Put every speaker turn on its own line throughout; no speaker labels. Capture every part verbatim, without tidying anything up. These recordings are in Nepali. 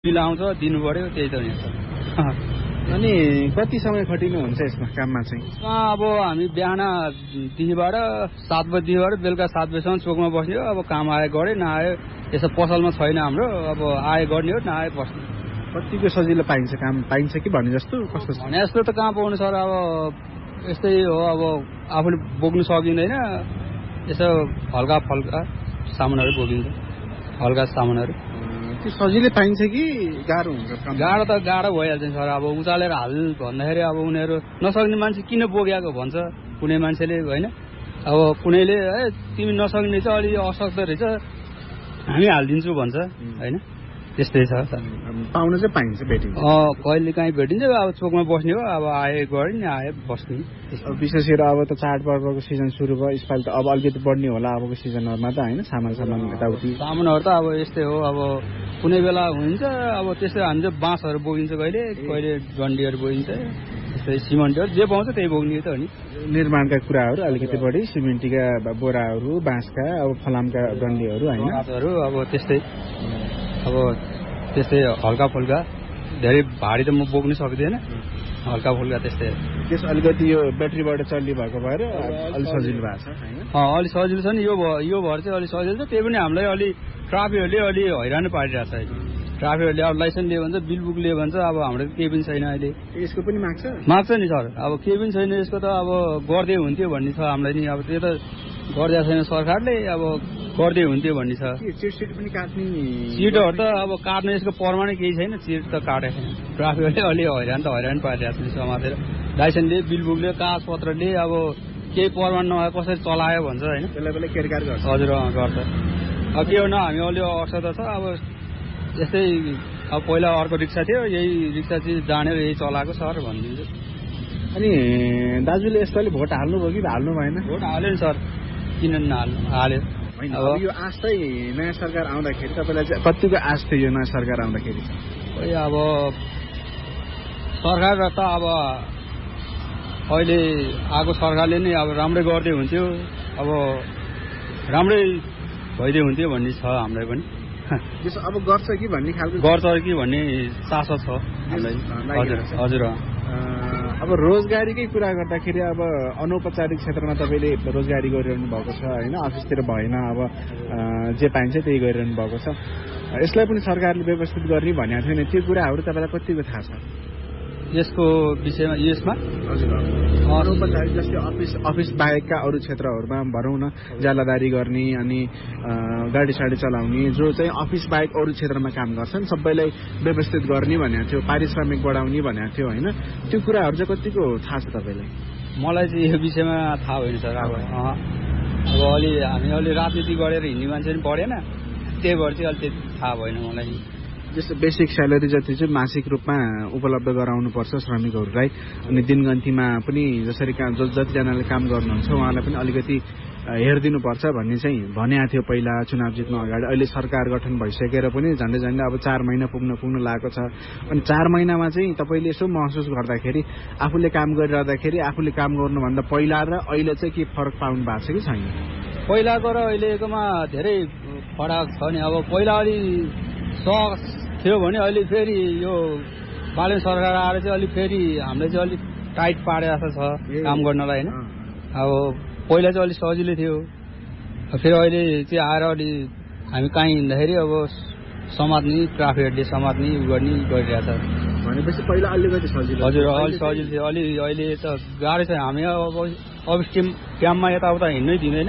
बिल आउँछ दिनु पर्यो त्यही त नि
अनि कति समय खटिनुहुन्छ यसमा काममा चाहिँ
यसमा अब हामी बिहानदेखिबाट सात बजीदेखिबाट बेलुका सात बजीसम्म चोकमा बस्ने हो अब काम आए गरे नआए यसो पसलमा छैन हाम्रो अब आए गर्ने हो नआए बस्ने
कतिको सजिलो पाइन्छ काम पाइन्छ कि भने जस्तो कस्तो
भने जस्तो त कहाँ पाउनु सर अब यस्तै हो अब आफूले बोक्नु सकिँदैन यसो हल्का फल्का सामानहरू बोकिन्छ हल्का सामानहरू
त्यो सजिलै पाइन्छ कि गाह्रो हुन्छ
गाह्रो त गाह्रो भइहाल्छ सर अब उचालेर हाल भन्दाखेरि अब उनीहरू नसक्ने मान्छे किन बोकेको भन्छ कुनै मान्छेले होइन अब कुनैले है तिमी नसक्ने चाहिँ अलि असक्दो रहेछ हामी हालिदिन्छु भन्छ होइन त्यस्तै छ
पाउनु चाहिँ पाइन्छ भेटिन्छ
कहिले काहीँ भेटिन्छ अब चोकमा बस्ने हो अब आए गरे नि आए बस्ने
विशेष गरेर अब त चाडपर्वको सिजन सुरु भयो यसपालि त अब अलिकति बढ्ने होला अबको सिजनहरूमा त होइन सामान सामान यताउति
सामानहरू त अब यस्तै हो अब कुनै बेला हुन्छ अब त्यस्तै हामी चाहिँ बाँसहरू बोकिन्छ कहिले कहिले डन्डीहरू बोकिन्छ त्यस्तै सिमेन्टहरू जे पाउँछ त्यही बोक्ने त हो नि
निर्माणका कुराहरू अलिकति बढी सिमेन्टीका बोराहरू बाँसका अब फलामका डन्डीहरू होइन
अब त्यस्तै अब त्यस्तै हल्का फुल्का धेरै भारी त म बोक्नु सक्दिनँ हल्का फुल्का त्यस्तै
त्यस अलिकति यो ब्याट्रीबाट चल्ने भएको भएर अलिक सजिलो भएको छ
होइन अलिक सजिलो छ नि यो यो भएर चाहिँ अलिक सजिलो छ त्यही पनि हामीलाई अलि ट्राफिकहरूले अलि हैरान पारिरहेको छ अहिले ट्राफिकहरूले अब लाइसेन्स लियो भन्छ बिल बुक लियो भन्छ अब हाम्रो केही पनि छैन अहिले
यसको पनि माग्छ
माग्छ नि सर अब केही पनि छैन यसको त अब गर्दै हुन्थ्यो भन्ने छ हामीलाई नि अब त्यो त गर्दै छैन सरकारले अब गर्दै हुन्थ्यो भन्ने छ
चिट पनि काट्ने
चिटहरू त अब काट्ने यसको प्रमाणै केही छैन चिट त काटेको छैन ट्राफिकहरूले अलि हैरान त हैरान पारिरहेको छ समातेर लाइसेन्स लियो बिल बुक लियो कागज पत्रले अब केही प्रमाण नभए कसरी चलायो भन्छ होइन
त्यसलाई बेला केरकार गर्छ
हजुर गर्छ अब के हो न हामी अलि अवसर त छ अब यस्तै अब पहिला अर्को रिक्सा थियो यही रिक्सा चाहिँ जानेर यही चलाएको सर भनिदिन्छु
अनि दाजुले यसपालि भोट हाल्नुभयो कि हाल्नु भएन
भोट हाल्यो नि सर किन नहाल्नु हाल्यो
अब यो आश चाहिँ नयाँ सरकार आउँदाखेरि तपाईँलाई चाहिँ कतिको आश थियो यो नयाँ सरकार आउँदाखेरि
खोइ अब सरकार त अब अहिले आएको सरकारले नै अब राम्रै गर्दै हुन्थ्यो अब राम्रै भइदियो हुन्थ्यो भन्ने छ हामीलाई पनि
अब गर्छ कि भन्ने खालको
गर्छ कि भन्ने चासो छ हजुर हजुर
अब रोजगारीकै कुरा गर्दाखेरि अब अनौपचारिक क्षेत्रमा तपाईँले रोजगारी गरिरहनु भएको छ होइन अफिसतिर भएन अब जे पाइन्छ त्यही गरिरहनु भएको छ यसलाई पनि सरकारले व्यवस्थित गर्ने भनेको थियो नि त्यो कुराहरू तपाईँलाई कतिको थाहा छ
यसको विषयमा यसमा
हजुर अनौपचारिक जस्तै अफिस अफिस बाहेकका अरू क्षेत्रहरूमा भनौँ न जालादारी गर्ने अनि गाडी साडी चलाउने जो चाहिँ अफिस बाहेक अरू क्षेत्रमा काम गर्छन् सबैलाई व्यवस्थित गर्ने भनेको थियो पारिश्रमिक बढाउने भनेको थियो होइन त्यो कुराहरू चाहिँ कतिको थाहा छ तपाईँलाई
मलाई चाहिँ यो विषयमा थाहा होइन सर अब अब अलि हामी अलि राजनीति गरेर हिँड्ने मान्छे पनि पढेन त्यही भएर चाहिँ अलि त्यति थाहा भएन मलाई
जस्तो बेसिक स्यालेरी जति चाहिँ मासिक रूपमा उपलब्ध गराउनुपर्छ श्रमिकहरूलाई अनि दिनगन्तीमा पनि जसरी काम जतिजनाले काम गर्नुहुन्छ उहाँलाई पनि अलिकति हेरिदिनुपर्छ भन्ने चाहिँ भनेको थियो पहिला चुनाव जित्नु अगाडि अहिले सरकार गठन भइसकेर पनि झन्डै झन्डै अब चार महिना पुग्न पुग्न लागेको छ अनि चार महिनामा चाहिँ तपाईँले यसो महसुस गर्दाखेरि आफूले काम गरिरहँदाखेरि आफूले काम गर्नुभन्दा पहिला र अहिले चाहिँ के फरक पाउनु भएको छ कि छैन
पहिलाको र अहिलेकोमा धेरै फरक छ नि अब पहिला अलि सक थियो भने अहिले फेरि यो बालेन सरकार आएर चाहिँ अलिक फेरि हामीले चाहिँ अलिक टाइट पारेको छ काम गर्नलाई होइन अब पहिला चाहिँ अलिक सजिलै थियो फेरि अहिले चाहिँ आएर अलि हामी कहीँ हिँड्दाखेरि अब समात्ने ट्राफिकहरूले समात्ने उ गर्ने गरिरहेछ
भनेपछि पहिला अलिकति सजिलो
हजुर अलिक सजिलो थियो अलि अहिले त गाह्रो छ हामी अब अफिस टिम क्याम्पमा यताउता हिँड्नै दिँदैन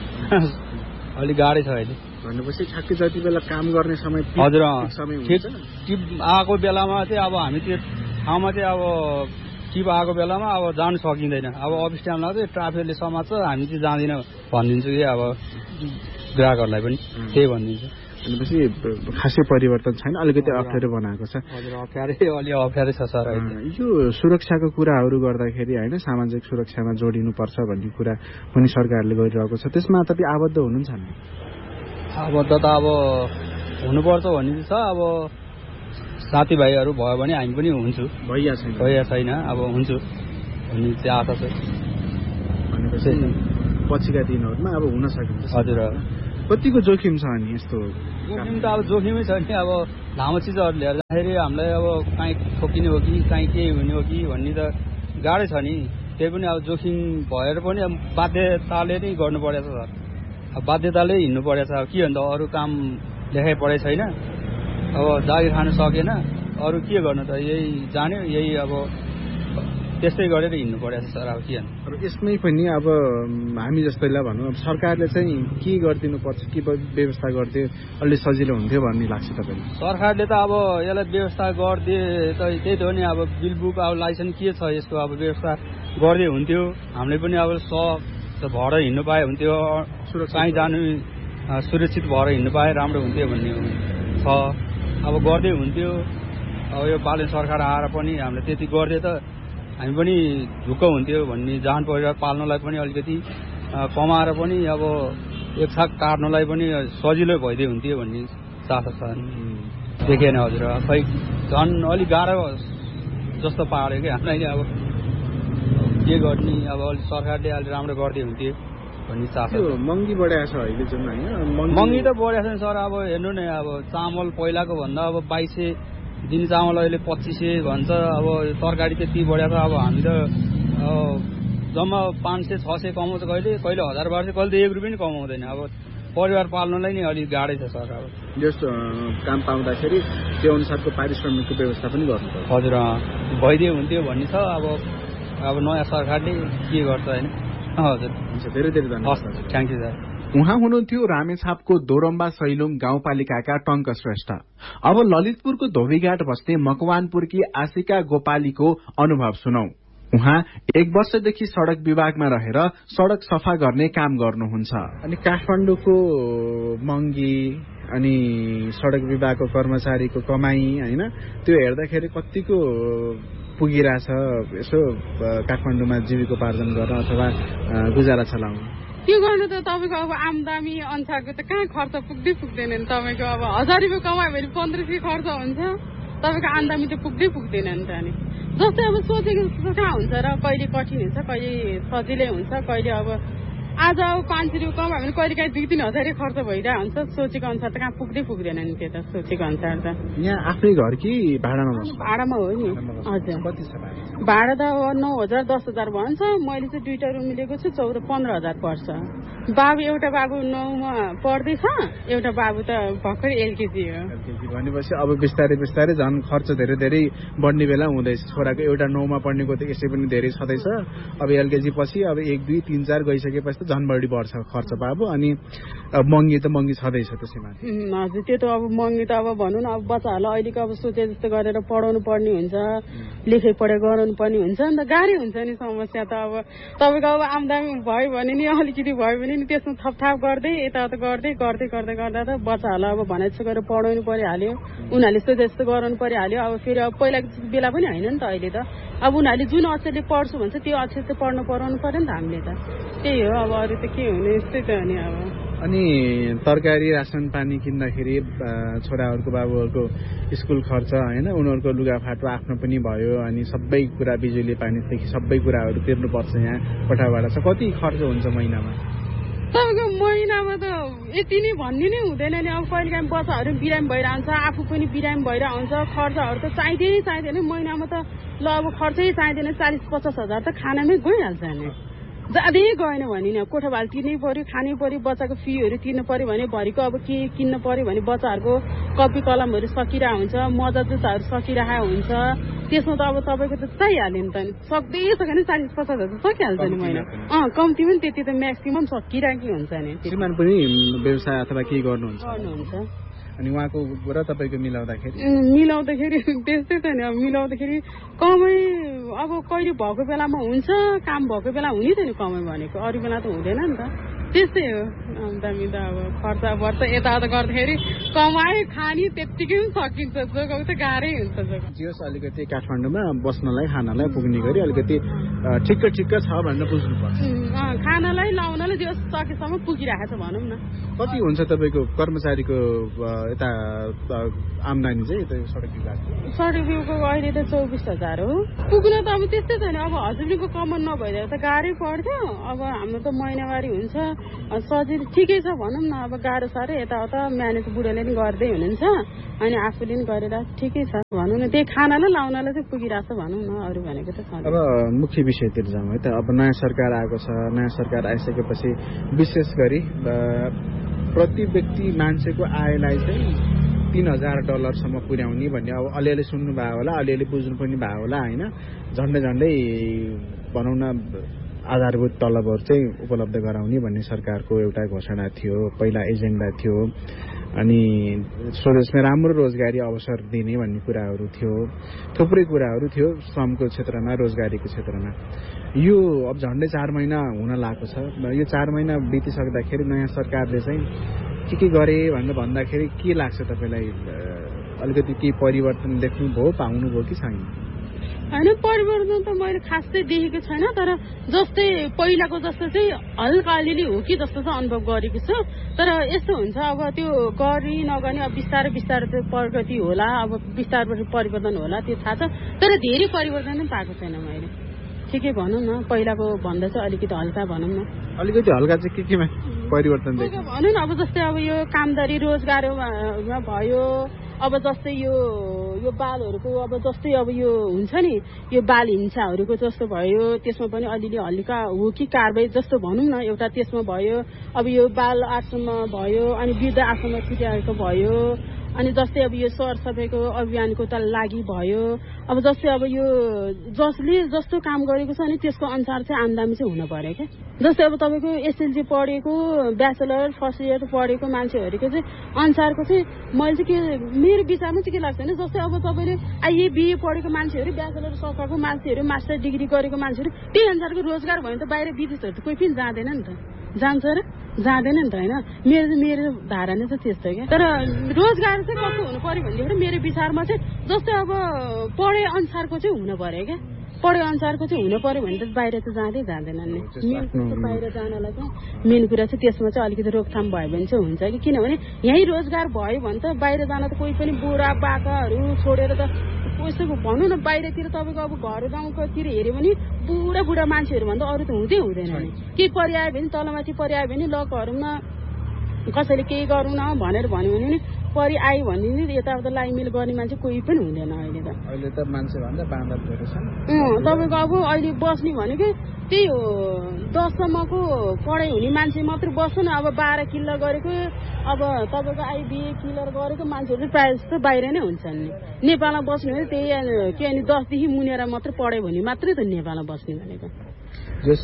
अलिक गाह्रै छ अहिले
भनेपछि ठ्याक्कै जति बेला काम गर्ने समय
हजुर
समय
टिप आएको बेलामा चाहिँ अब हामी त्यो ठाउँमा चाहिँ अब टिप आएको बेलामा अब जानु सकिँदैन अब अफिस टाइममा चाहिँ ट्राफिकले समात्छ हामी चाहिँ जाँदैनौँ भनिदिन्छु कि अब ग्राहकहरूलाई पनि त्यही भनिदिन्छु
भनेपछि खासै परिवर्तन छैन अलिकति अप्ठ्यारो बनाएको छ
हजुर अप्ठ्यारै अलि अप्ठ्यारै छ सर
यो सुरक्षाको कुराहरू गर्दाखेरि होइन सामाजिक सुरक्षामा जोडिनुपर्छ भन्ने कुरा पनि सरकारले गरिरहेको छ त्यसमा तपाईँ आबद्ध हुनुहुन्छ नि
आबद्ध त अब हुनुपर्छ भन्ने छ अब साथीभाइहरू भयो भने हामी पनि हुन्छु
भइया छैन
भइया छैन अब हुन्छु भन्ने चाहिँ आशा छ
भनेपछि पछिका दिनहरूमा अब हुन सकिन्छ
हजुर
कतिको जोखिम छ अनि यस्तो?
जोखिम त अब जोखिमै छ नि। अब लामो चिजहरू ल्याउँदाखेरि हामीलाई अब काहीँ ठोकिने हो कि काहीँ केही हुने हो कि भन्ने त गाह्रै छ नि। त्यही पनि अब जोखिम भएर पनि अब बाध्यताले नै गर्नु परेछ सर। अब बाध्यताले हिँड्नु परेछ। अब के भन्दा अरू काम लेखाइ पढाइ छैन, अब जागिर खानु सकेन, अरू के गर्नु त, यही जान्यो यही अब त्यस्तै गरेर हिँड्नु परेछ सर। अब के
भन्नु यसमै पनि अब हामी जस्तैलाई भनौँ अब सरकारले चाहिँ के गरिदिनु पर्छ, के व्यवस्था गरिदियो अलि सजिलो हुन्थ्यो भन्ने लाग्छ तपाईँलाई?
सरकारले त अब यसलाई व्यवस्था गरिदिए त त्यही त हो नि। अब बिल बुक अब लाइसेन्स के छ यसको अब व्यवस्था गरिदिए हुन्थ्यो। हामीले पनि अब स भएर हिँड्नु पाए हुन्थ्यो, कहीँ जानु सुरक्षित भएर हिँड्नु पाए राम्रो हुन्थ्यो भन्ने छ। अब गर्दै हुन्थ्यो। अब यो बालन सरकार आएर पनि हामीले त्यति गरिदिए त हामी पनि ढुक्क हुन्थ्यो भन्ने, जहान परिवार पाल्नलाई पनि अलिकति कमाएर पनि अब एक छाक काट्नलाई पनि सजिलो भइदियो हुन्थ्यो भन्ने चाहना छ। देखेन हजुर, खै झन् अलिक गाह्रो जस्तो पार्यो क्या हामीलाई। अब के गर्ने, अब अलिक सरकारले अलिक राम्रो गरिदियो हुन्थ्यो भन्ने चाहना छ।
महँगी बढाएको छ अहिले जुन होइन?
महँगी त बढाएको छ सर। अब हेर्नु न, अब चामल पहिलाको भन्दा अब बाइस सय दिन चामल अहिले पच्चिस सय भन्छ। अब तरकारी त्यति बढाएको छ। अब हामी त जम्मा पाँच सय छ सय कमाउँछ, कहिले कहिले हजार बाह्र सय, कहिले त एक रुपियाँ पनि कमाउँदैन। अब परिवार पाल्नलाई नै अलिक गाह्रै छ सर। अब
जस्तो काम पाउँदाखेरि त्यो अनुसारको पारिश्रमिकको व्यवस्था पनि गर्नुपर्छ।
हजुर, भइदियो हुन्थ्यो भन्ने छ। अब अब नयाँ सरकारले के गर्छ होइन? हजुर,
धेरै धेरै धन्यवाद।
Thank you sir.
उहाँ हुनुहुन्थ्यो रामेछापको दोरम्बा सैलुङ गाउँपालिकाका टंक श्रेष्ठ। अब ललितपुरको धोबीघाट बस्ने मकवानपुरकी आशिका गोपालीको अनुभव सुनौ। उहाँ एक वर्षदेखि सड़क विभागमा रहेर सड़क सफा गर्ने काम गर्नुहुन्छ। अनि काठमाडौँको महँगी अनि सड़क विभागको कर्मचारीको कमाई होइन, त्यो हेर्दाखेरि कतिको पुगिरहेछ यसो काठमाडौँमा जीविकोपार्जन गर्न अथवा गुजारा चलाउन?
के गर्नु त, तपाईँको अब आमदामी अनुसारको त कहाँ खर्च पुग्दै पुग्दैन नि। तपाईँको अब हजार रुपियाँ कमायो भने पन्ध्र सय खर्च हुन्छ, तपाईँको आमदामी त पुग्दै पुग्दैन नि त। अनि जस्तै अब सोचेको जस्तो कहाँ हुन्छ र, कहिले कठिन हुन्छ, कहिले सजिलै हुन्छ, कहिले अब आज अब पाँच सय रुपियाँ कमायो भने कहिले काहीँ दुई तिन हजार खर्च भइरहेको हुन्छ। सोचेको अनुसार त कहाँ पुग्दै पुग्दैन नि त्यो त, सोचेको अनुसार त।
यहाँ आफ्नै घर कि भाडामा?
भाडामा हो नि। हजुर,
कति छ
भाडा त अब नौ हजार दस हजार भन्छ। मैले चाहिँ दुईटा रुम मिलेको छु, चौध पन्ध्र हजार पर्छ। बाबु एउटा बाबु नौमा पढ्दैछ, एउटा बाबु त भर्खरै एलकेजी हो।
भनेपछि अब बिस्तारै बिस्तारै झन् खर्च धेरै धेरै बढ्ने बेला हुँदैछ। छोराको एउटा नौमा पढ्नेको त यसै पनि धेरै छँदैछ। अब एलकेजी पछि अब एक दुई तिन चार गइसकेपछि त झन् बढी बढ्छ खर्च बाबु। अनि अब महँगी त महँगी छँदैछ त्यसैमा।
हजुर, त्यो त अब महँगी त अब भनौँ न, अब बच्चाहरूलाई अहिलेको अब सोचे जस्तो गरेर पढाउनु पर्ने हुन्छ, लेखाइ पढाइ गराउनु पर्ने हुन्छ नि त। गाह्रै हुन्छ नि समस्या त। अब तपाईँको अब आमदामी भयो भने नि, अलिकति भयो भने नि त्यसमा थपथाप गर्दै यताउता गर्दै गर्दै गर्दै गर्दा त बच्चाहरूलाई अब भनाइ जस्तो गरेर पढाउनु परिहाल्यो, उनीहरूले सोचे जस्तो गराउनु परिहाल्यो। अब फेरि अब पहिलाको बेला पनि होइन नि त अहिले त। अब उनीहरूले जुन अक्षरले पढ्छु भन्छ त्यो अक्षर चाहिँ पढ्नु पढाउनु पर्यो नि त हामीले त। त्यही हो, अब अरू त के हुने, यस्तै त हो नि। अब
अनि तरकारी रासन पानी किन्दाखेरि छोराहरूको बाबुहरूको स्कुल खर्च होइन, उनीहरूको लुगाफाटो आफ्नो पनि भयो, अनि सबै कुरा बिजुली पानीदेखि सबै कुराहरू तिर्नुपर्छ। यहाँ कोठाबाट छ, कति खर्च हुन्छ महिनामा?
तपाईँको महिनामा त यति नै भन्ने नै हुँदैन नि। अब कहिले काहीँ बच्चाहरू बिरामी भइरहन्छ, आफू पनि बिरामी भइरहन्छ, खर्चहरू त चाहिँदै चाहिँदैन। महिनामा त ल अब खर्चै चाहिँदैन, चालिस पचास हजार त खानामै गइहाल्छ नि। ज्यादै गएन भने नि कोठा भाल तिर्नै पर्यो, खानै पर्यो, बच्चाको फीहरू तिर्नु पर्यो भने भरिको अब के किन्न पर्यो भने बच्चाहरूको कपी कलमहरू सकिरहेको हुन्छ, मजा जुत्ताहरू सकिरहेको हुन्छ। त्यसमा त अब तपाईँको त चाहिहाल्यो नि त। सक्दै सकेन चालिस पचास हजार त सकिहाल्छ नि महिना। अँ कम्ती पनि त्यति त म्याक्सिमम सकिरहेकै हुन्छ नि।
श्रीमान पनि व्यवसाय अथवा के गर्नुहुन्छ?
गर्नुहुन्छ।
अनि उहाँको र तपाईँको मिलाउँदाखेरि
मिलाउँदाखेरि त्यस्तै त नि। अब मिलाउँदाखेरि कमाइ अब कहिले भएको बेलामा हुन्छ, काम भएको बेला हुने त नि कमाइ भनेको, अरू बेला त हुँदैन नि त। त्यस्तै हो। आमदामी त अब खर्च वर्ष यताउता गर्दाखेरि कमाइ खाने त्यत्तिकै पनि सकिन्छ, जोगाउ त गाह्रै हुन्छ। जोगाउ
जियोस् अलिकति काठमाडौँमा बस्नलाई खानालाई पुग्ने गरी अलिकति ठिक्क ठिक्क छ भनेर बुझ्नुपर्छ।
खानालाई लाउनलाई जे सकेसम्म पुगिरहेको छ भनौँ न।
कति हुन्छ तपाईँको कर्मचारीको यता आमदानी चाहिँ यता सडक विभाग?
सडक विभागको अहिले त चौबिस हजार हो। पुग्न त अब त्यस्तै छ नि। अब हजुरको कमन नभइदिएर त गाह्रै पर्थ्यो। अब हाम्रो त महिनावारी हुन्छ, सजिलो ठिकै छ भनौँ न। अब गाह्रो साह्रो यताउता म्यानेज बुढोले नि गर्दै हुनुहुन्छ अनि आफूले नि गरेर ठिकै छ भनौँ न। त्यही खानालाई लाउनलाई चाहिँ पुगिरहेको छ भनौँ न, अरू भनेको त छ।
अब मुख्य विषयतिर जाउँ है त। अब नयाँ सरकार आएको छ, नयाँ सरकार आइसकेपछि विशेष गरी प्रति व्यक्ति मान्छेको आयलाई चाहिँ तीन हजार डलरसम्म पुर्याउने भन्ने अब अलिअलि सुन्नु भयो होला, अलिअलि बुझ्नु पनि भयो होला होइन। झन्डै झन्डै भनौँ न आधारभूत तलबहरू चाहिँ उपलब्ध गराउने भन्ने सरकारको एउटा घोषणा थियो, पहिला एजेन्डा थियो। अनि स्वदेशमा राम्रो रोजगारी अवसर दिने भन्ने कुराहरू थियो, थुप्रै कुराहरू थियो श्रमको क्षेत्रमा, रोजगारीको क्षेत्रमा। यो अब झन्डै चार महिना हुन लागेको छ। यो चार महिना बितिसक्दाखेरि नयाँ सरकारले चाहिँ के के गरे भनेर भन्दाखेरि के लाग्छ तपाईँलाई? अलिकति केही परिवर्तन देख्नुभयो, पाउनुभयो कि छैन?
होइन, परिवर्तन त मैले खासै देखेको छैन, तर जस्तै पहिलाको जस्तो चाहिँ हल्का अलिअलि हो कि जस्तो चाहिँ अनुभव गरेको छु। तर यस्तो हुन्छ अब त्यो गरी नगर्ने अब बिस्तारै बिस्तारै त्यो प्रगति होला, अब बिस्तारै परिवर्तन होला त्यो थाहा छ। तर धेरै परिवर्तन पनि पाएको छैन मैले, ठिकै भनौँ न। पहिलाको भन्दा चाहिँ अलिकति हल्का भनौँ न।
अलिकति हल्का चाहिँ के केमा परिवर्तन देख्छ
भनौँ न? अब जस्तै अब यो कामदारी रोजगारमा भयो, अब जस्तै यो यो बालहरूको अब जस्तै अब यो हुन्छ नि यो बाल हिंसाहरूको जस्तो भयो, त्यसमा पनि अलिअलि हल्का हो कि कारबाही जस्तो भनौँ न एउटा त्यसमा भयो। अब यो बाल आश्रम भयो, अनि वृद्ध आश्रममा छुट्याएको भयो, अनि जस्तै अब यो सरसफाइको अभियानको त लागि भयो। अब जस्तै अब यो जसले जस्तो काम गरेको छ अनि त्यसको अनुसार चाहिँ आमदामी चाहिँ हुन पर्यो क्या। जस्तै अब तपाईँको एसएलजी पढेको, ब्याचलर फर्स्ट इयर पढेको मान्छेहरूको चाहिँ अनुसारको चाहिँ मैले चाहिँ के मेरो विचारमा चाहिँ के लाग्छ भने जस्तै अब तपाईँले आइए बिए पढेको मान्छेहरू, ब्याचलर सकाएको मान्छेहरू, मास्टर डिग्री गरेको मान्छेहरू त्यही अनुसारको रोजगार भयो भने त बाहिर विदेशहरू त कोही पनि जाँदैन नि त, जान्छ र जाँदैन नि त होइन। मेरो मेरो धारणा चाहिँ त्यस्तो क्या। तर रोजगार चाहिँ कस्तो हुनु पर्यो भनेदेखि मेरो विचारमा चाहिँ जस्तै अब पढे अनुसारको चाहिँ हुनु पर्यो क्या। पढे अनुसारको चाहिँ हुनु पर्यो भने त बाहिर त जाँदै जाँदैनन् नि। मेन कुरा बाहिर जानलाई चाहिँ मेन कुरा चाहिँ त्यसमा चाहिँ अलिकति रोकथाम भयो भने चाहिँ हुन्छ कि, किनभने यहीँ रोजगार भयो भने त बाहिर जान त कोही पनि बुढा बाकाहरू छोडेर त यसो भनौँ न बाहिरतिर तपाईँको अब घर गाउँकोतिर हेऱ्यो भने बुढा बुढा मान्छेहरू भन्दा अरू त हुँदै हुँदैन नि। केही परिआयो भने तलमाथि परिआयो भने ल गरौँ न, कसैले केही गरौँ न भनेर भन्यो भने नि परि आयो भने नि यताउता लाइमेल गर्ने मान्छे कोही पनि हुँदैन अहिले त।
अहिले त मान्छे भन्दा बाँदरहरू छन्।
अँ तपाईँको अब अहिले बस्ने भनेकै त्यही हो, दससम्मको पढाइ हुने मान्छे मात्रै बस्छ न। अब बाह्र किल्ला गरेको अब तपाईँको आइबिए क्लियर गरेको मान्छेहरू प्रायः जस्तो बाहिर नै हुन्छन् नि। नेपालमा बस्ने भने त्यही के अनि दसदेखि मुनेर मात्रै पढ्यो भने मात्रै त नेपालमा बस्ने भनेको।
जस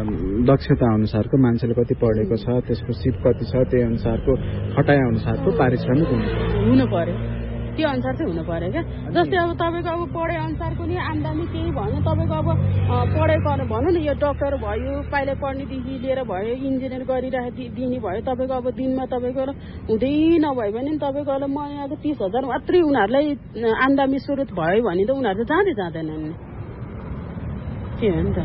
दक्षता अनुसारको मान्छेले कति पढेको छ, त्यसको सिप कति छ, त्यही अनुसारको खटाइ अनुसारको पारिश्रमिक
हुनु पर्यो, त्यो अनुसार चाहिँ हुनु पर्यो क्या। जस्तै अब तपाईँको अब पढाइ अनुसारको नि आम्दानी केही भन्यो तपाईँको अब पढाइ गर्नु भनौँ न यो डक्टर भयो, पाइलट पढ्नेदेखि लिएर भयो, इन्जिनियर गरिरह दिने भयो, तपाईँको अब दिनमा तपाईँको हुँदै नभयो भने तपाईँको अब महिनाको तिस हजार मात्रै उनीहरूलाई आम्दानी स्रोत भयो भने त उनीहरू त जाँदै जाँदैनन् नि। के हो नि त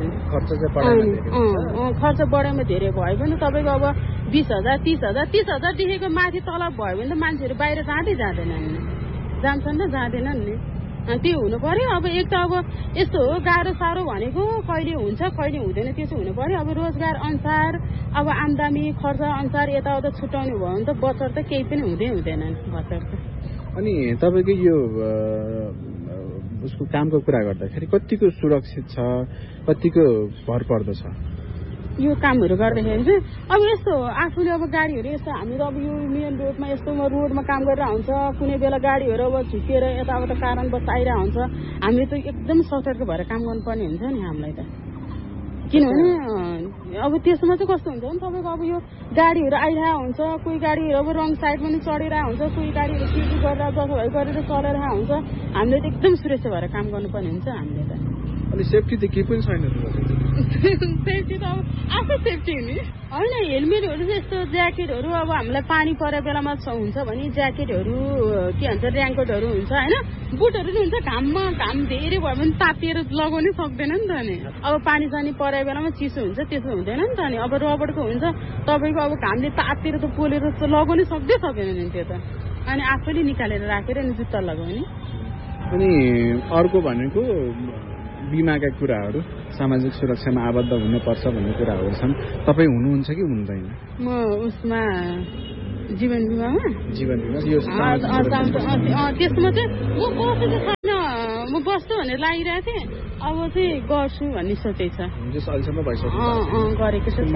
खर्च बढाइमा धेरै भयो भने तपाईँको अब बिस हजार तिस हजार तिस हजारदेखिको माथि तलब भयो भने त मान्छेहरू बाहिर जाँदै जाँदैनन् नि, जान्छन् र जाँदैनन् नि। त्यो हुनु पर्यो। अब एक त अब यस्तो हो गाह्रो साह्रो भनेको कहिले हुन्छ कहिले हुँदैन, त्यो चाहिँ हुनु पर्यो। अब रोजगार अनुसार अब आम्दानी खर्च अनुसार यताउता छुट्याउने भयो भने त बचत त केही पनि हुँदै हुँदैन बचत त।
अनि तपाईँको यो उसको कामको कुरा गर्दाखेरि कतिको सुरक्षित छ, कतिको भर पर्दछ
यो कामहरू गर्दाखेरि चाहिँ? अब यस्तो हो आफूले अब गाडीहरू यस्तो हामी त अब यो मेन रोडमा यस्तो रोडमा काम गरेर हुन्छ, कुनै बेला गाडीहरू अब झुकेर यताउता कारणवश आइरहेको हुन्छ, हामीले त एकदम सतर्क भएर काम गर्नुपर्ने हुन्छ नि हामीलाई त। किनभने अब त्यसमा चाहिँ कस्तो हुन्छ भने तपाईँको अब यो गाडीहरू आइरहेको हुन्छ, कोही गाडीहरू अब रङ साइडमा पनि चढिरहेको हुन्छ, कोही गाडीहरू सिटी गरेर जसो गरेर चलाइरहेको हुन्छ। हामीले त एकदम सुरक्षा भएर काम गर्नुपर्ने हुन्छ हामीले त।
अनि सेफ्टी त के पनि छैन?
सेफ्टी त अब आफै सेफ्टी हुने होइन। हेलमेटहरू चाहिँ यस्तो ज्याकेटहरू अब हामीलाई पानी परेको बेलामा हुन्छ भने ज्याकेटहरू के भन्छ ऱ्याङ्कोटहरू हुन्छ होइन, बुटहरू पनि हुन्छ। घाममा घाम धेरै भयो भने तातिएर लगाउनै सक्दैन नि त नि। अब पानी सानी परेको बेलामा चिसो हुन्छ त्यस्तो हुँदैन नि त नि। अब रबरको हुन्छ तपाईँको अब घामले तातेर त पोलेर लगाउनै सक्दै सकेन नि त्यो त। अनि आफैले निकालेर राखेर नि जुत्ता लगाउने।
अनि अर्को भनेको बिमाका कुराहरू सामाजिक सुरक्षामा आबद्ध हुनुपर्छ भन्ने कुराहरू छन्, तपाईँ हुनुहुन्छ कि हुनुहुँदैन?
म उसमा जीवन बिमामा
जीवन बिमा यो
त्यसमा चाहिँ म बसेको छैन, म बस्छु भनेर लागिरहेको थिएँ, अब चाहिँ गर्छु भन्ने सोचेको छ।
अहिलेसम्म भइसक्यो
गरेको छ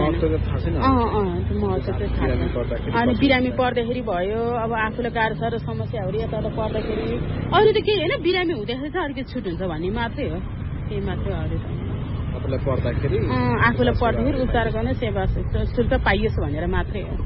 अनि बिरामी पर्दाखेरि भयो, अब आफूलाई गाह्रो साह्रो समस्याहरू यताउता पर्दाखेरि अरू त केही होइन, बिरामी हुँदाखेरि चाहिँ अलिकति छुट हुन्छ भन्ने मात्रै हो, त्यही मात्रै हो। अरू त
आफूलाई पर्दाखेरि
आफूलाई पर्दाखेरि उपचार गर्न सेवा शुल्क पाइयोस् भनेर मात्रै हो।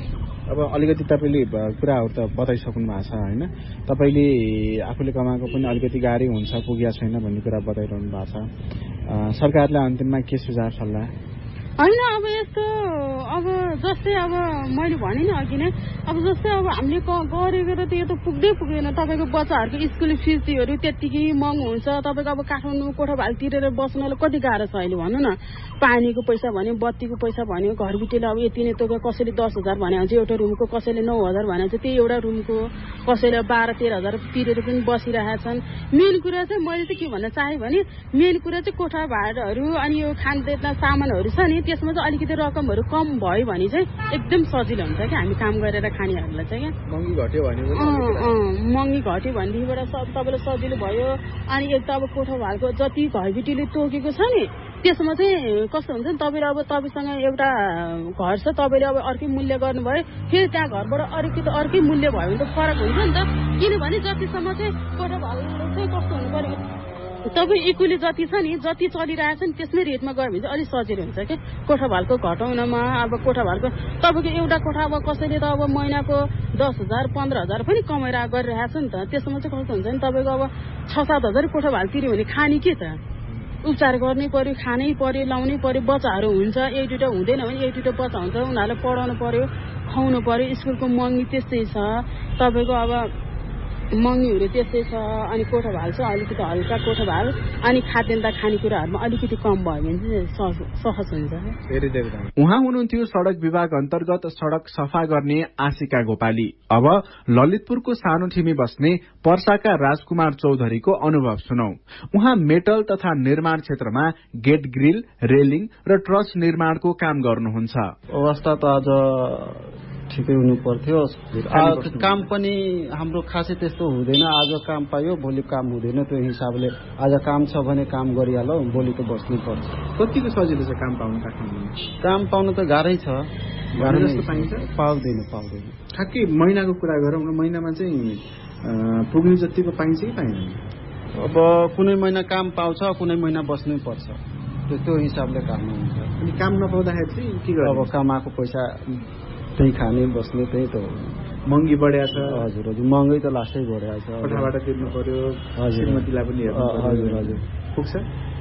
अब अलिकति तपाईँले कुराहरू त बताइसक्नु भएको छ होइन, तपाईँले आफूले कमाएको पनि अलिकति गाह्रै हुन्छ, पुगेको छैन भन्ने कुरा बताइरहनु भएको छ। सरकारलाई अन्तिममा के सुझाव सल्लाह?
होइन अब यस्तो अब जस्तै अब मैले भने नि अघि नै, अब जस्तै अब हामीले गरेको त त्यो त पुग्दै पुग्दैन। तपाईँको बच्चाहरूको स्कुल फिसहरू त्यत्तिकै महँगो हुन्छ। तपाईँको अब काठमाडौँमा कोठा भाल तिरेर बस्नलाई कति गाह्रो छ अहिले भन्नु न। पानीको पैसा भन्यो, बत्तीको पैसा भन्यो, घरबिटीले अब यति नै त कसैले दस हजार भने हुन्छ एउटा रुमको, कसैले नौ हजार भने हुन्छ त्यही एउटा रुमको, कसैले बाह्र तेह्र हजार तिरेर पनि बसिरहेका छन्। मेन कुरा चाहिँ मैले चाहिँ के भन्न चाहेँ भने मेन कुरा चाहिँ कोठा भाडाहरू अनि यो खानपिना सामानहरू छ नि, त्यसमा चाहिँ अलिकति रकमहरू कम भयो भने चाहिँ एकदम सजिलो हुन्छ क्या हामी काम गरेर खानेहरूलाई चाहिँ क्या।
महँगी घट्यो भने
महँगी घट्यो भनेदेखिबाट तपाईँलाई सजिलो भयो। अनि एक त अब कोठा भालको जति घरबिटीले तोकेको छ नि त्यसमा चाहिँ कस्तो हुन्छ नि, तपाईँले अब तपाईँसँग एउटा घर छ, तपाईँले अब अर्कै मूल्य गर्नुभयो, फेरि त्यहाँ घरबाट अर्कै त अर्कै मूल्य भयो भने त फरक हुन्छ नि त। किनभने जतिसम्म चाहिँ कोठा भाल चाहिँ कस्तो हुनु पर्यो, तपाईँ इक्वली जति छ नि जति चलिरहेको छ नि त्यसमै रेटमा गयो भने चाहिँ अलिक सजिलो हुन्छ क्या कोठा भालको घटाउनमा। अब कोठा भालको तपाईँको एउटा कोठा अब कसैले त अब महिनाको दस हजार पन्ध्र हजार पनि कमाएर गरिरहेको छ नि त, त्यसमा चाहिँ कस्तो हुन्छ नि तपाईँको अब छ सात हजार कोठा भाल तिर्यो भने खाने के त, उपचार गर्नै पर्यो, खानै पर्यो, लाउनै पर्यो, बच्चाहरू हुन्छ, एक दुईवटा हुँदैन भने एक दुईवटा बच्चा हुन्छ, उनीहरूलाई पढाउनु पर्यो, खुवाउनु पर्यो, स्कुलको महँगी त्यस्तै छ, तपाईँको अब महँगीहरू त्यस्तै छ। अनि कोठा भाल चाहिँ अलिकति हल्का कोठा भाल अनि खाद्यान्न खानेकुराहरूमा अलिकति कम भयो भने चाहिँ सहज हुन्छ।
उहाँ हुनुहुन्थ्यो सड़क विभाग अन्तर्गत सड़क सफा गर्ने आशिका गोपाली। अब ललितपुरको सानोठिमी बस्ने पर्साका राजकुमार चौधरीको अनुभव सुनौ। उहाँ मेटल तथा निर्माण क्षेत्रमा गेट ग्रिल, रेलिङ र ट्रस निर्माणको काम गर्नुहुन्छ।
अवस्था त आज ठिकै हुनु पर्थ्यो, काम पनि हाम्रो खासै त्यस्तो हुँदैन। आज काम पायो भोलि काम हुँदैन, त्यो हिसाबले आज काम छ भने काम गरिहाल, भोलि त बस्नै पर्छ।
कतिको सजिलो छ काम पाउनु काठमाडौँमा?
काम पाउनु त गाह्रै छ,
गाह्रो जस्तो पाइन्छ?
पाउँदैन पाउँदैन
ठ्याक्कै महिनाको कुरा गरौँ न, महिनामा चाहिँ पुग्ने जतिको पाइन्छ कि पाइँदैन?
अब कुनै महिना काम पाउँछ, कुनै महिना बस्नै पर्छ, त्यो हिसाबले काम हुन्छ।
अनि काम नपाउँदाखेरि चाहिँ के गर्नु?
अब कमाएको पैसा त्यही खाने बस्ने त्यही त हो।
महँगी बढेको छ?
हजुर हजुर महँगै त लास्टै बढेको छ।
कोठाबाट तिर्नु पर्यो, श्रीमतीलाई पनि हेर्नु पर्यो।
हजुर हजुर
पुग्छ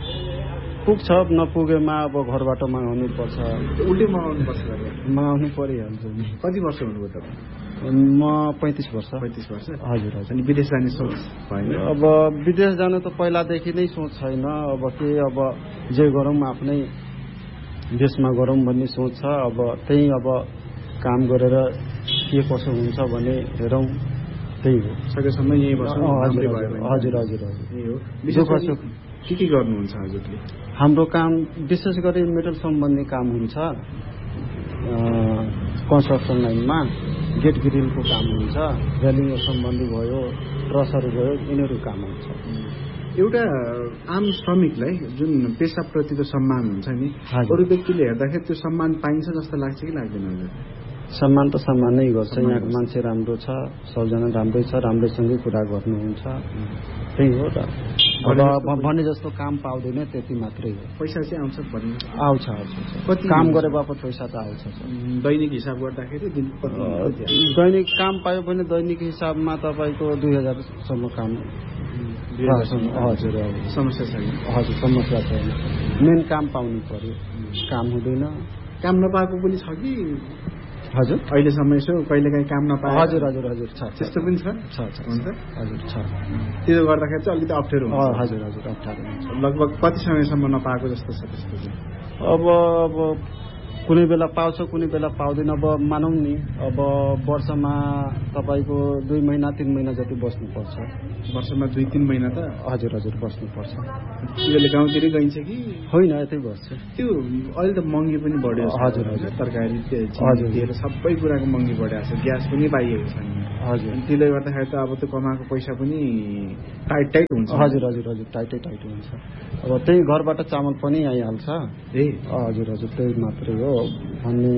पुग्छ नपुगेमा अब घरबाट मगाउनु पर्छ,
उल्टै मगाउनु पर्छ,
मगाउनु परिहाल्छ।
कति वर्ष हुनुभयो तपाईँ?
म पैँतिस वर्ष।
पैँतिस वर्ष
हजुर हजुर।
अनि विदेश जाने सोच भएन?
अब विदेश जानु त पहिलादेखि नै सोच छैन, अब के अब जे गरौँ आफ्नै देशमा गरौँ भन्ने सोच छ। अब त्यही अब काम गरेर के कसो हुन्छ भने हेरौँ, त्यही हो।
सकेसम्म यही बस्नु?
हजुर हजुर हजुर
यही हो। विशेष के के गर्नुहुन्छ हजुरले?
हाम्रो काम विशेष गरी मेटल सम्बन्धी काम हुन्छ, कन्स्ट्रक्सन लाइनमा गेट ग्रिलको काम हुन्छ, रेलिङ सम्बन्धी भयो, ट्रसहरू भयो, यिनीहरू काम हुन्छ।
एउटा आम श्रमिकलाई जुन पेसाप्रतिको सम्मान हुन्छ नि, अरू व्यक्तिले हेर्दाखेरि त्यो सम्मान पाइन्छ जस्तो लाग्छ कि लाग्दैन?
सम्मान त सम्मान नै गर्छ, यहाँको मान्छे राम्रो छ, सबजना राम्रै छ, राम्रैसँगै कुरा गर्नुहुन्छ, त्यही हो त। अब भने जस्तो काम पाउँदैन त्यति मात्रै हो।
पैसा चाहिँ आउँछ भन्नु?
आउँछ आउँछ, कति काम गरे बापत पैसा त आउँछ।
दैनिक हिसाब गर्दाखेरि
दैनिक काम पायो भने दैनिक हिसाबमा तपाईँको दुई हजारसम्म काम। हजुर
समस्या छैन?
हजुर समस्या छैन, मेन काम पाउनु पर्यो, काम हुँदैन।
काम नपाएको पनि छ कि?
हजुर
अहिलेसम्म यसो कहिलेकाहीँ काम नपाए?
हजुर हजुर हजुर छ,
त्यस्तो पनि छ?
छ हुन्छ हजुर छ।
त्यो गर्दाखेरि चाहिँ अलिकति अप्ठ्यारो हुन्छ?
हजुर हजुर अप्ठ्यारो हुन्छ।
लगभग कति समयसम्म नपाएको जस्तो छ त्यस्तो चाहिँ?
अब अब कुनै बेला पाउँछ कुनै बेला पाउँदैन। अब मानौँ नि अब वर्षमा तपाईँको दुई महिना तिन महिना जति बस्नुपर्छ।
वर्षमा दुई तिन महिना त
हजुर हजुर बस्नुपर्छ।
तिमीले गाउँतिरै गइन्छ कि
होइन यतै बस्छ।
त्यो अहिले त महँगी पनि बढ्यो।
हजुर हजुर
तरकारी
हजुर
सबै कुराको महँगी बढेको छ, ग्यास पनि पाइएको छैन।
हजुर
त्यसले गर्दाखेरि त अब त्यो कमाएको पैसा पनि टाइट टाइट हुन्छ।
हजुर हजुर हजुर टाइटै टाइट हुन्छ। अब त्यही घरबाट चामल पनि आइहाल्छ।
ए
हजुर हजुर त्यही मात्रै हो भन्ने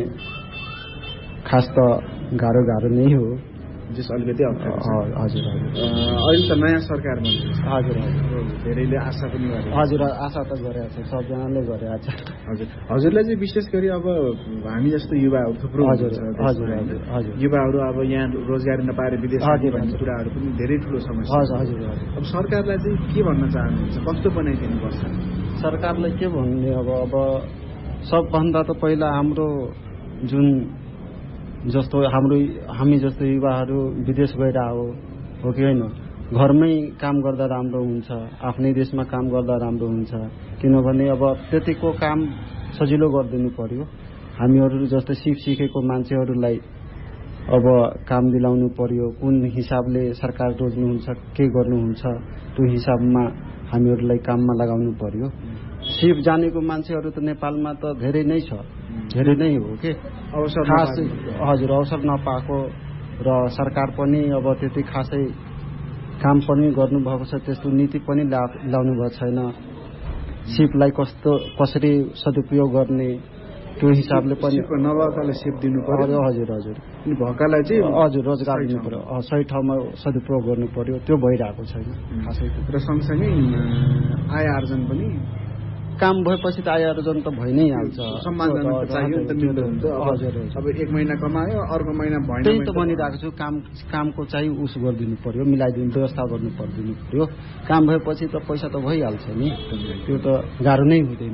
खास त गाह्रो गाह्रो नै हो।
जस अलिकति अप्ठ्यारो छ।
हजुर हजुर
अहिले त नयाँ सरकार बन्छ।
हजुर हजुर
धेरैले आशा पनि गरे।
हजुर आशा त गरेको छ, सबजनाले गरेको छ।
हजुर हजुरलाई चाहिँ विशेष गरी अब हामी जस्तो युवाहरू थुप्रो
हजुर हजुर हजुर
युवाहरू अब यहाँ रोजगारी नपाएर विदेश भन्ने कुराहरू पनि धेरै ठुलो समस्या।
हजुर हजुर
अब सरकारलाई चाहिँ के भन्न चाहनुहुन्छ, कस्तो बनाइदिनु पर्छ?
सरकारलाई के भन्ने अब अब सबभन्दा त पहिला हाम्रो जुन जस्तो हाम्रो हामी जस्तो युवाहरू विदेश गइरहेको हो कि होइन, घरमै काम गर्दा राम्रो हुन्छ, आफ्नै देशमा काम गर्दा राम्रो हुन्छ। किनभने अब त्यतिको काम सजिलो गरिदिनु पर्यो। हामीहरू जस्तै सिप सिकेको मान्छेहरूलाई अब काम दिलाउनु पर्यो। कुन हिसाबले सरकार रोज्नुहुन्छ, के गर्नुहुन्छ, त्यो हिसाबमा हामीहरूलाई काममा लगाउनु पर्यो। सिप जानेको मान्छेहरू त नेपालमा त धेरै नै छ, धेरै नै हो कि
अवसर
खास हजुर अवसर नपाएको र सरकार पनि अब त्यति खासै काम पनि गर्नुभएको छ, त्यस्तो नीति पनि ल्याउनु भएको छैन। सिपलाई कस्तो कसरी सदुपयोग गर्ने त्यो हिसाबले पनि
नभएकालाई सिप दिनु पर्यो।
हजुर हजुर
भएकालाई चाहिँ
हजुर रोजगार दिनु पर्यो, सही ठाउँमा सदुपयोग गर्नु पर्यो, त्यो भइरहेको छैन खासै।
र सँगसँगै आय आर्जन पनि
काम भएपछि त आय आर्जन त भइ नै हाल्छ।
सम्मानजनक चाहियो नि त, मिल्दो हुन्छ।
हजुर
अब एक महिना कमायो अर्को महिना भएन,
त्यही त भनिरहेको छु। काम कामको चाहिँ उस गरिदिनु पर्यो, मिलाइदिनु व्यवस्था गर्नु पर्दिनु पर्यो। काम भएपछि त पैसा त भइहाल्छ नि, त्यो त गाह्रो नै हुँदैन।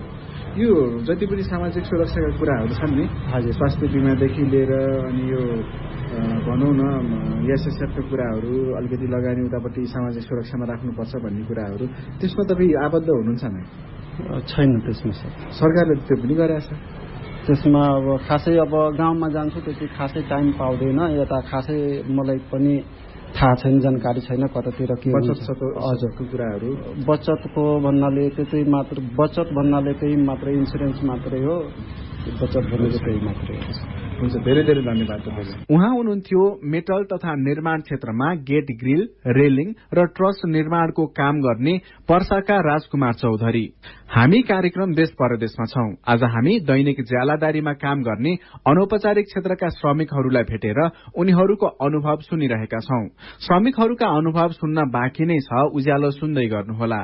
यो जति पनि सामाजिक सुरक्षाका कुराहरू छन् नि,
हजुर
स्वास्थ्य बिमादेखि लिएर अनि यो भनौँ न एसएसएफका कुराहरू अलिकति लगानी उतापट्टि सामाजिक सुरक्षामा राख्नुपर्छ भन्ने कुराहरू, त्यसमा तपाईँ आबद्ध हुनुहुन्छ नै?
छैन त्यसमा सर,
सरकारले त्यो पनि गरेको छ।
त्यसमा अब खासै अब गाउँमा जान्छु त्यति खासै टाइम पाउँदैन, यता खासै मलाई पनि थाहा छैन, जानकारी छैन कतातिर के
बचतको कुराहरू।
बचतको भन्नाले त्यतै मात्र, बचत भन्नाले त्यही मात्र इन्सुरेन्स मात्रै हो, बचत भन्नाले त्यही मात्रै हो।
हुन्छ, धेरै धेरै धन्यवाद तपाईँ।
उहाँ हुनुहुन्थ्यो मेटल तथा निर्माण क्षेत्रमा गेट ग्रिल, रेलिङ र ट्रस निर्माणको काम गर्ने पर्साका राजकुमार चौधरी। हामी कार्यक्रम देश परदेशमा छौं। आज हामी दैनिक ज्यालादारीमा काम गर्ने अनौपचारिक क्षेत्रका श्रमिकहरूलाई भेटेर उनीहरूको अनुभव सुनिरहेका छौं। श्रमिकहरूका अनुभव सुन्न बाँकी नै छ, उज्यालो सुन्दै गर्नुहोला।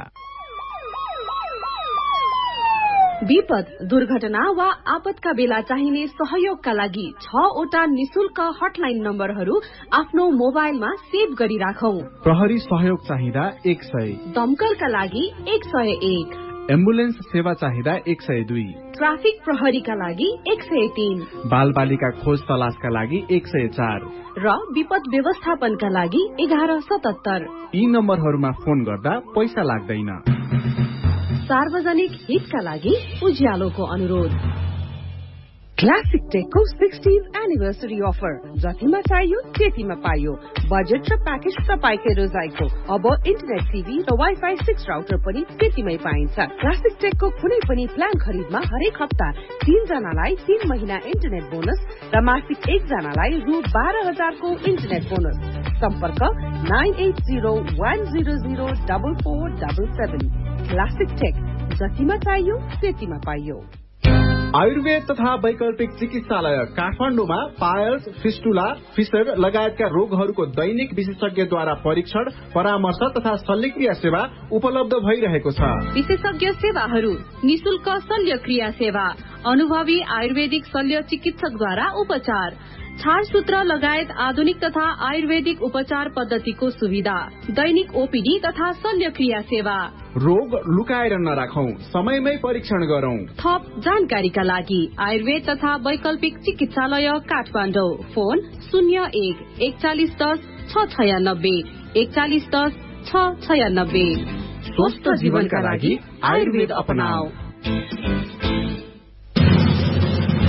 विपद, दुर्घटना वा आपतका बेला चाहिने सहयोगका लागि छवटा निशुल्क हटलाइन नम्बरहरू आफ्नो मोबाइलमा सेभ गरी राखौं।
प्रहरी सहयोग चाहिँदा एक सय,
दमकलका लागि एक सय एक,
एम्बुलेन्स सेवा चाहिँदा एक सय दुई,
ट्राफिक प्रहरीका लागि एक सय तीन,
बाल बालिका खोज तलासका लागि एक सय चार
र विपद व्यवस्थापनका लागि एघार सतहत्तर।
यी नम्बरहरूमा फोन गर्दा पैसा लाग्दैन।
सार्वजनिक हितका लागि उज्यालोको अनुरोध।
क्लासिक टेकको सिक्सटीन्थ एनिभर्सरी अफर, जतिमा चाहियो त्यतिमा पाइयो। बजेट र प्याकेज तपाईँकै रोजाइको। अब इन्टरनेट टिभी र वाइफाई सिक्स राउटर पनि त्यतिमै पाइन्छ। क्लासिक टेकको कुनै पनि प्लान खरिदमा हरेक हप्ता तीन जनालाई तीन महिना इन्टरनेट बोनस र मासिक एक जनालाई रु बाह्र हजारको इन्टरनेट बोनस। सम्पर्क nine at zero one zero zero double four double seven. Classic take, जतिमा चाहियो त्यतिमा पाइयो।
आयुर्वेद तथा वैकल्पिक चिकित्सालय काठमाडौँमा पायल्स, फिस्टुला, फिसर लगायतका रोगहरूको दैनिक विशेषज्ञद्वारा परीक्षण, परामर्श तथा शल्यक्रिया सेवा उपलब्ध भइरहेको छ।
विशेषज्ञ सेवाहरू: निशुल्क शल्यक्रिया सेवा, अनुभवी आयुर्वेदिक शल्य चिकित्सकद्वारा उपचार, छाडसूत्र लगायत आधुनिक तथा आयुर्वेदिक उपचार पद्धतिको सुविधा, दैनिक ओपीडी तथा शल्यक्रिया सेवा।
रोग लुकाएर नराखौं, समयमै परीक्षण गरौं।
थप जानकारीका लागि आयुर्वेद तथा वैकल्पिक चिकित्सालय काठमाडौँ। फोन शून्य एक एकचालिस दस छ छयानब्बे एकचालिस दस छ छयानब्बे। स्वस्थ जीवनका लागि आयुर्वेद अपनाऊ।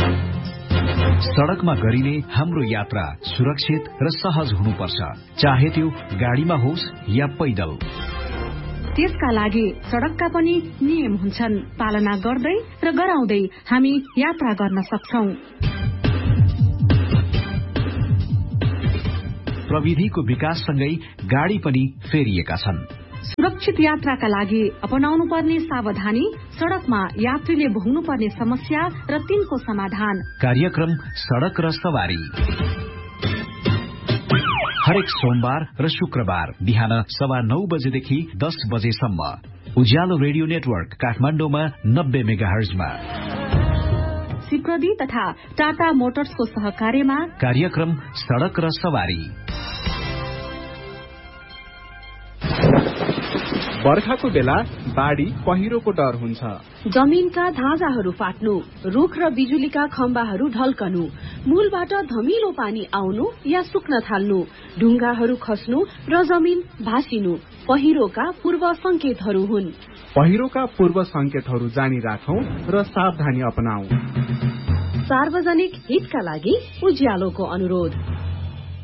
सड़कमा गरिने हाम्रो यात्रा सुरक्षित र सहज हुनुपर्छ, चाहे त्यो गाडीमा होस् या पैदल।
त्यसका लागि सड़कका पनि नियम हुन्छन्, पालना गर्दै र गराउँदै हामी यात्रा गर्न सक्छौं।
प्रविधिको विकाससँगै गाडी पनि फेरिएका छन्।
सुरक्षित यात्राका लागि अपनाउनु पर्ने सावधानी, सड़कमा यात्रीले भोग्नु पर्ने समस्या र तिनको समाधान।
कार्यक्रम सड़क र सवारी हरेक सोमबार र शुक्रबार बिहान सवा नौ बजेदेखि दस बजेसम्म उज्यालो रेडियो नेटवर्क काठमाडौँमा नब्बे मेगाहर्जमा।
सिप्रदी तथा टाटा मोटर्सको सहकार्यमा
कार्यक्रम सड़क र सवारी।
बर्खाको बेला बाढ़ी पहिरोको डर हुन्छ।
जमीनका धाजाहरू फाट्नु, रुख र बिजुलीका खम्बाहरू ढल्कनु, मूलबाट धमिलो पानी आउनु या सुक्न थाल्नु, ढुङ्गाहरू खस्नु र जमिन भासिनु पहिरोका पूर्व संकेतहरू हुन्।
पहिरोका पूर्व संकेतहरू जानी राखौं र सावधानी अपनाऊ।
सार्वजनिक हितका लागि उज्यालोको अनुरोध।